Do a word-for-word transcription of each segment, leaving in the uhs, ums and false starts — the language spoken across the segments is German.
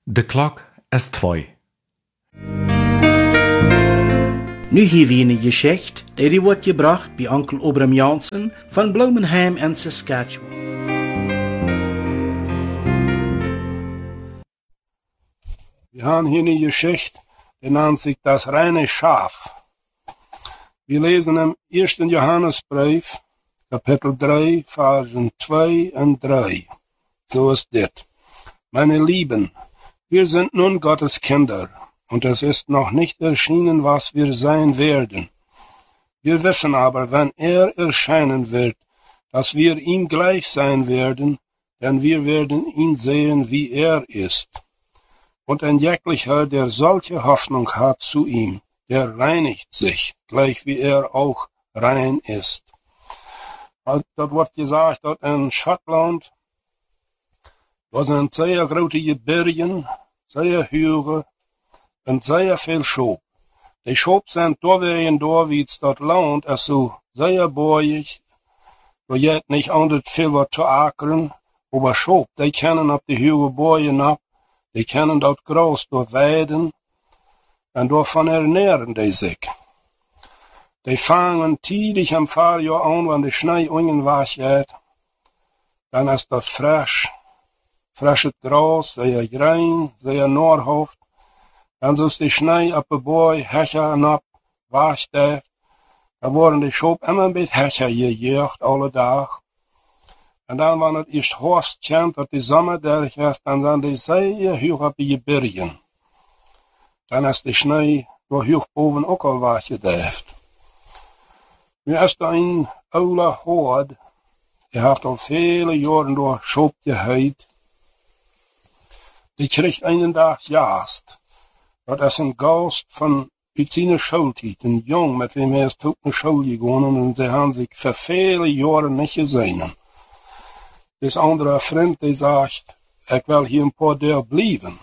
De klok is twee. Nu hier wie een geschichte, die wordt gebracht bij onkel Obram Jansen van Bloemenheim in Saskatchewan. Wir haben hier eine Geschichte, die nennt sich das reine Schaf. Wir lesen im ersten Johannesbrief, Kapitel drei, Versen zwei und drei. So ist das. Meine Lieben, wir sind nun Gottes Kinder, und es ist noch nicht erschienen, was wir sein werden. Wir wissen aber, wenn er erscheinen wird, dass wir ihm gleich sein werden, denn wir werden ihn sehen, wie er ist. Und ein jeglicher, der solche Hoffnung hat zu ihm, der reinigt sich, gleich wie er auch rein ist. Und dort wird gesagt, dort in Schottland, da sind sehr große Berge, sehr Hügel und sehr viel Schop. Die Schop sind da wie in da, wie es dort lohnt, es so sehr bäuig, da jet nicht anders viel was zu ackern, aber Schop, die kennen auf die Hügel bäugen ab, die kennen dort groß durch Weiden, und davon ernähren die sich. Die fangen tidig am Fahrjahr an, wenn die Schnee ungenwasch geht, dann ist das frisch, frisches Gras, sehr rein, sehr nahrhaft, dann ist die Schnee ab der Bäu, Hecher und ab, wascht da, dann wurden die Schop immer mit Hecher gejagt, alle Tag. Und dann, wenn es erst Horst kommt, dass die Sommer durch ist, dann sind die sehr hoch auf die Bergen. Dann ist die Schnee durch hoch oben auch al waschen dürft. Nu ist da ein oude Hord, die hat al viele Jahre durch Schop geheid. Die kriegt einen Tag Jast. Das ist ein Gast von uit seine Schulzeit, ein Jung, mit dem er ist tot in die Schule gegangen, und sie haben sich für viele Jahre nicht gesehen. Das andere Freund, der sagt, ich will hier ein paar Tage bleiben.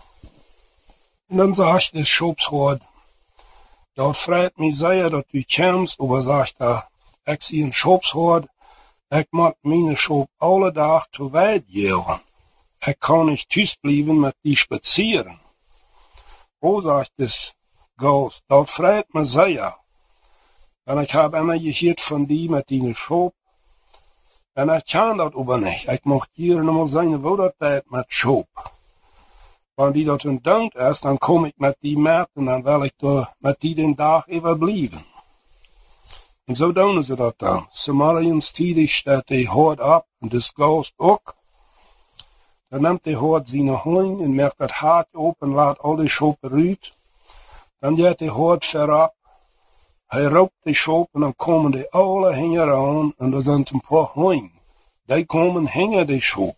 Und dann sagt der Schopshort, dort freut mich sehr, dass du kommst, aber sagt er, ich sehe ein Schopshort, ich mag meine Schop alle Tag zu weit gehen. Ich kann nicht thuis bleiben mit die spazieren. Oh, sagt das Ghost, dort freut mich sehr. Denn ich habe immer gehört von die mit deinen Schop. Und ich kann das aber nicht. Ich möchte hier nochmal sein, wo das geht mit Schop. Wenn die dort in Dank ist, dann komme ich mit die mit und dann will ich da mit die den Tag überbleiben. Und so tun sie das dann. Somaliens tidig steht die Hort ab und das Ghost auch. Dann nimmt die Hort seine Hoing und macht das Hart open, lässt all die Schopen rüt. Dann geht die Hort verab. Er raubt die Schop und dann kommen die alle hängen an und da sind ein paar Hoing. Die kommen hängen die Schop.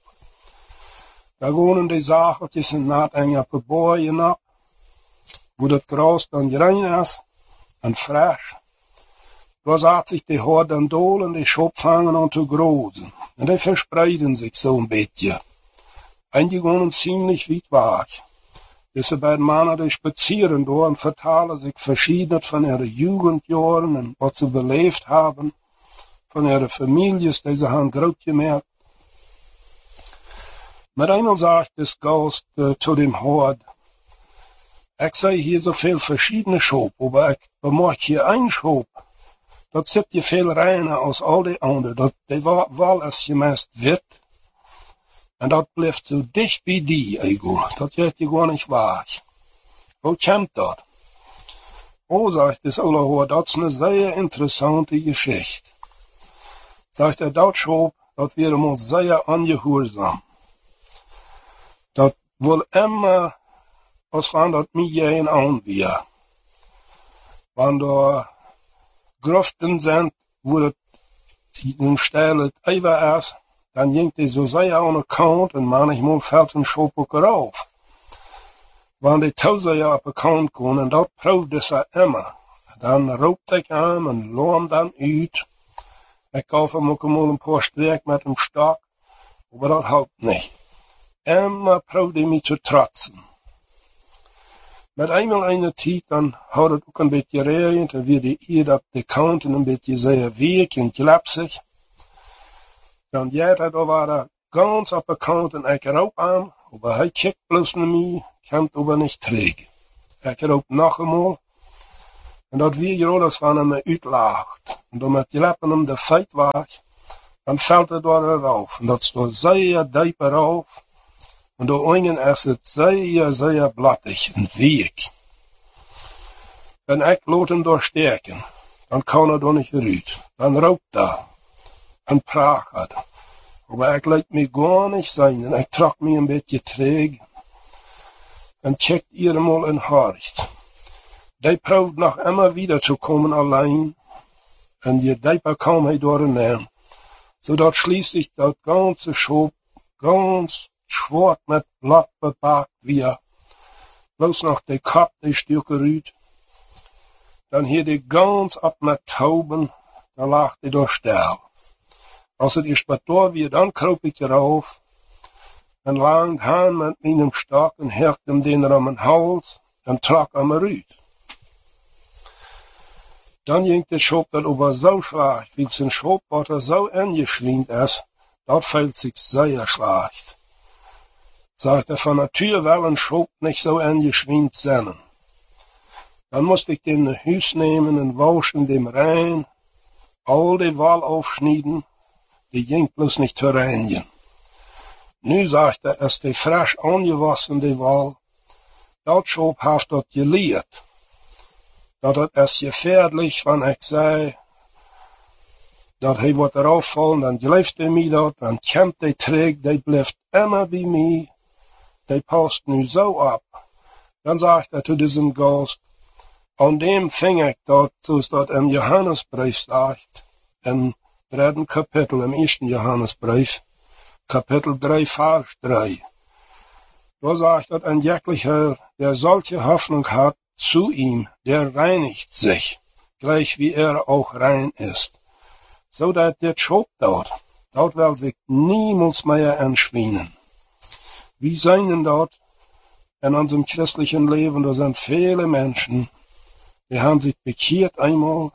Da wohnen die Sachertjes in naht eng auf die Bäumen ab, wo das Gras dann rein ist und frisch. Da sagt sich die Hort dann dohl und die Schop fangen an zu großen. Und die verspreiden sich so ein bisschen. Einige wohnen ziemlich weit weg. Diese beiden Männer, die spazieren da und vertalen sich verschieden von ihren Jugendjahren und was sie belebt haben, von ihren Familien, die sie haben groß gemerkt. Mit einmal sagt das Ghost äh, zu dem Hort, ich sehe hier so viel verschiedene Schop, aber ich bemerke hier ein Schop, das sieht hier viel reiner als all die anderen, das, die Wahl ist gemeist wird. Und dat blijft so dicht bij die, Ego. Dat geht je gar nicht wahr. Wo kommt dat? Oh, sagt das Ola, das ist eine sehr interessante Geschichte. Sagt er, dat Schop, dat wir uns sehr angehorsam. Dat will immer, als wenn dat mir gehen an wir. Wenn da Gruften sind, wo das in Stelle über ist, dann ging die so sehr an den Kant und manchmal fällt ein Schop auch rauf. Wenn die Tausend Jahre auf den Kant gehen, und dort probt es immer, dann raubt ich an und lohnt dann uit. Ich kaufe mir mal ein paar Streck mit dem Stock, aber das hält nicht. Immer probt ich mich zu trotzen. Mit einmal einer Zeit, dann hat es auch ein bisschen geregnet, und wird die Erde auf den Kanten ein bisschen sehr weich und glapsig. Dann geht er, da war er ganz auf der Kant und ich rauf an aber hij kijkt bloos naar mij, kan aber nicht trägen. Ik roep nog eenmaal, en dat wie je alles van hem uitlaagt. En dan met je lippen hem de feit waagt, dan fällt er door eraf. En dat is door zeer diep eraf. En door oingen is het zeer, zeer blattig en week. En ik laat hem doorsteken, dan kan er door niet eruit. Dan rookt er en praat. Aber ik laat me gar nicht sein en ik trok me een beetje träg. En checkt ihr mal in Hart. Die proeft noch immer wieder zu kommen allein. En je dieper kam hij door een naam. Zodat schließlich dat ganze Schop ganz schwarz mit Blatt bepackt wir. Bloß noch de Kopf, de Stücke rüht. Dann hier die ganz ab mit Tauben, da lag die durch Sterl. Als het is wat door weer, dan kroop ik eraf. En lang aan met mijn stok en hekt hem den er om mijn hals en trok hem eruit. Dan ging de Schop dat over zo schlecht, wie zijn Schop wat er zo ingeschwingt is, dat fällt sich sehr schlecht. Sagt er von Natur wel een Schop nicht so ingeschwingt sein. Dann musste ich den nach Hus nehmen und waschen dem rein, all die Wall aufschneiden, die ging bloß nicht zu reinigen. Nu sagt er, es die frisch angewaschen, die Wall, dat Schop haft dat geleerd. Dat het is gefährlich, wenn ich sei, dat hij wordt eraf vallen, dan blijft hij mij dat, dan kämpt hij terug, die blijft immer bij mij, die past nu zo op. Dan sagt er zu diesem Gast, an dem fing ich dat, zoals dat im Johannesbrief sagt, im dritten Kapitel, im ersten Johannesbrief, Kapitel drei, Vers drei. Da sagt er, ein jeglicher, der solche Hoffnung hat, zu ihm, der reinigt sich, gleich wie er auch rein ist. So dat der Schop dort, dort will sich niemals mehr entschwinden. Wie sind denn dort in unserem christlichen Leben, da sind viele Menschen, die haben sich bekehrt einmal,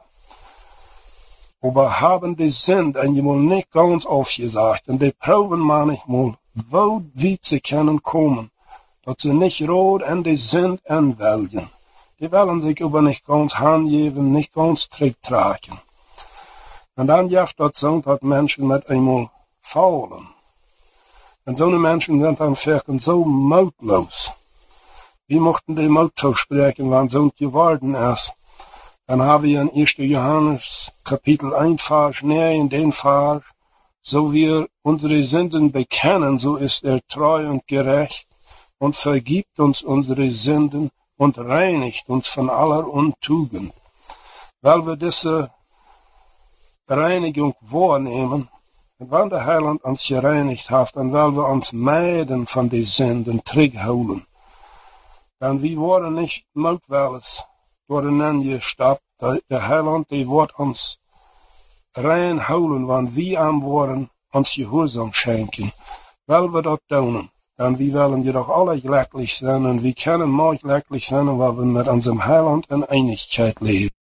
aber haben die Sinn einmal nicht ganz aufgesagt, und die proben manchmal, wo weit sie können kommen, dass sie nicht rot in die Sinn anwählen. Die wollen sich aber nicht ganz hingeben, nicht ganz tragen. Und dann jaft das so, dass Menschen mit einmal faulen. Und so eine Menschen sind dann vielleicht so mautlos. Wie mochten die Mut sprechen, wenn so geworden ist? Dann haben wir in ersten Johannes Kapitel eins, Vers neun, in den Vers, so wir unsere Sünden bekennen, so ist er treu und gerecht und vergibt uns unsere Sünden und reinigt uns von aller Untugend. Weil wir diese Reinigung wahrnehmen, und wenn der Heiland uns gereinigt hat, dann wollen wir uns meiden von den Sünden zurückholen. Dann wir worden nicht mutwillig worden gestoppt. Der Heiland, die wird uns reinholen, wenn wir am worden uns Gehorsam schenken. Weil wir das tun, dann wir wollen jedoch alle glücklich sein, und wir können mal glücklich sein, weil wir mit unserem Heiland in Einigkeit leben.